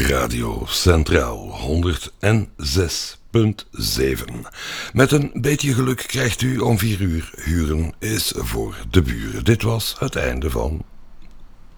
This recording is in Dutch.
Radio Centraal 106.7. Met een beetje geluk krijgt u om 4 uur Huren is voor de buren. Dit was het einde van